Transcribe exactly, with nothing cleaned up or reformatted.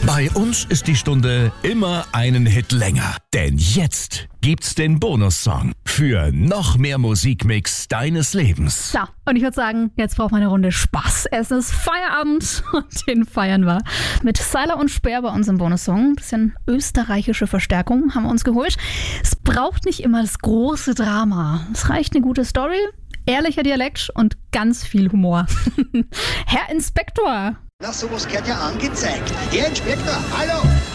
Bei uns ist die Stunde immer einen Hit länger. Denn jetzt gibt's den Bonussong für noch mehr Musikmix deines Lebens. So, und ich würde sagen, jetzt braucht man eine Runde Spaß. Es ist Feierabend und den feiern wir. Mit Seiler und Speer bei uns im Bonussong. Ein bisschen österreichische Verstärkung haben wir uns geholt. Es braucht nicht immer das große Drama. Es reicht eine gute Story, ehrlicher Dialekt und ganz viel Humor. Herr Inspektor! Na, sowas gehört ja angezeigt. Herr Inspektor, hallo!